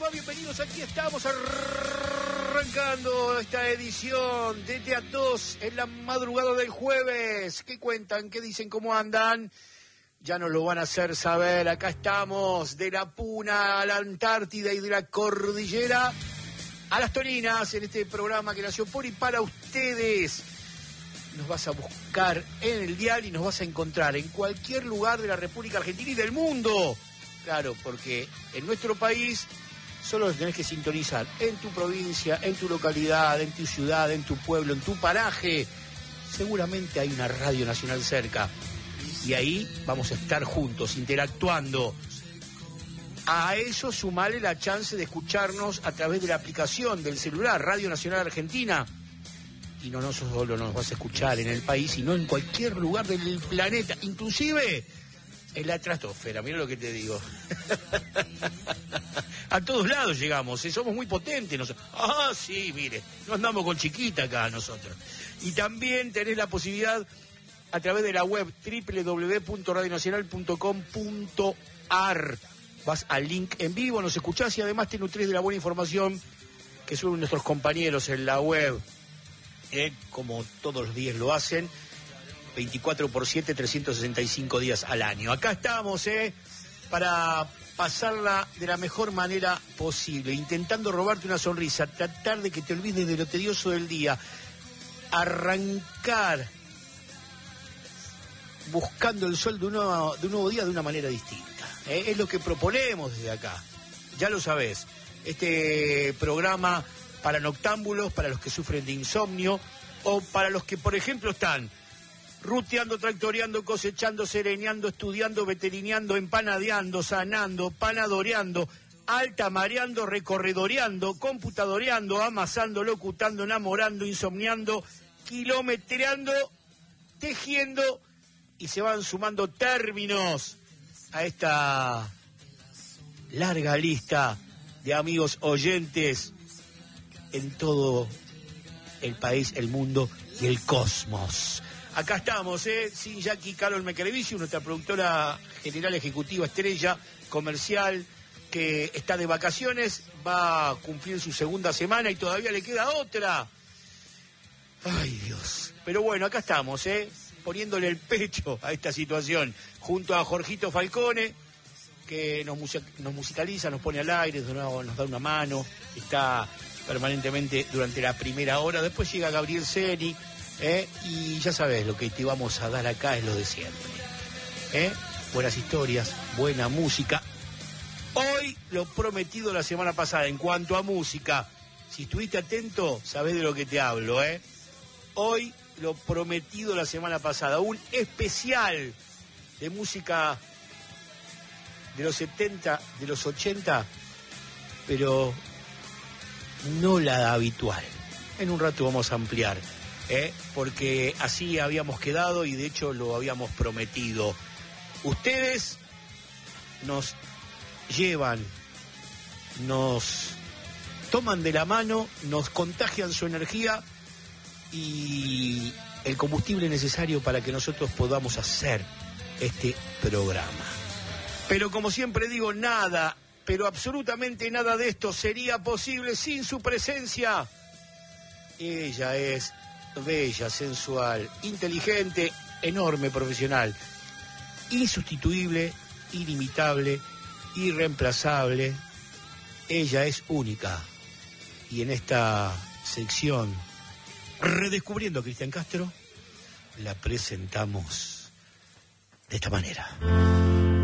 va? Bienvenidos, aquí estamos arrancando esta edición de Día 2 en la madrugada del jueves. ¿Qué cuentan? ¿Qué dicen? ¿Cómo andan? Ya nos lo van a hacer saber. Acá estamos, de la Puna a la Antártida y de la Cordillera a las Toninas, en este programa que nació por y para ustedes. Nos vas a buscar en el dial y nos vas a encontrar en cualquier lugar de la República Argentina y del mundo. Claro, porque en nuestro país solo los tenés que sintonizar en tu provincia, en tu localidad, en tu ciudad, en tu pueblo, en tu paraje. Seguramente hay una radio nacional cerca. Y ahí vamos a estar juntos, interactuando. A eso sumale la chance de escucharnos a través de la aplicación del celular, Radio Nacional Argentina. Y no solo nos vas a escuchar en el país, sino en cualquier lugar del planeta, inclusive en la estratosfera. Mira lo que te digo. A todos lados llegamos, somos muy potentes. Sí, mire, no andamos con chiquita acá nosotros. Y también tenés la posibilidad a través de la web www.radionacional.com.ar. Vas al link en vivo, nos escuchás y además te nutrís de la buena información que suben nuestros compañeros en la web. Como todos los días lo hacen, 24/7, 365 días al año. Acá estamos, para pasarla de la mejor manera posible, intentando robarte una sonrisa, tratar de que te olvides de lo tedioso del día, arrancar buscando el sol de un nuevo día de una manera distinta. Es lo que proponemos desde acá, ya lo sabés. Este programa para noctámbulos, para los que sufren de insomnio, o para los que, por ejemplo, están ruteando, tractoreando, cosechando, sereñando, estudiando, veterineando, empanadeando, sanando, panadoreando, altamareando, recorredoreando, computadoreando, amasando, locutando, enamorando, insomniando, kilometreando, tejiendo, y se van sumando términos a esta larga lista de amigos oyentes en todo el país, el mundo y el cosmos. Acá estamos, sin Jackie Carol Mequerevici, nuestra productora general ejecutiva estrella comercial, que está de vacaciones, va a cumplir su segunda semana y todavía le queda otra. Ay, Dios. Pero bueno, acá estamos, poniéndole el pecho a esta situación, junto a Jorgito Falcone, que nos musicaliza, nos pone al aire, nos da una mano, está permanentemente durante la primera hora. Después llega Gabriel Ceni, y ya sabes, lo que te vamos a dar acá es lo de siempre. Buenas historias, buena música. Hoy lo prometido la semana pasada en cuanto a música. Si estuviste atento, sabés de lo que te hablo. Hoy lo prometido la semana pasada, un especial de música de los 70, de los 80, pero no la habitual. En un rato vamos a ampliar, porque así habíamos quedado y de hecho lo habíamos prometido. Ustedes nos llevan, nos toman de la mano, nos contagian su energía y el combustible necesario para que nosotros podamos hacer este programa. Pero como siempre digo, nada, pero absolutamente nada de esto sería posible sin su presencia. Ella es bella, sensual, inteligente, enorme profesional, insustituible, inimitable, irreemplazable. Ella es única. Y en esta sección, Redescubriendo a Cristian Castro, la presentamos de esta manera.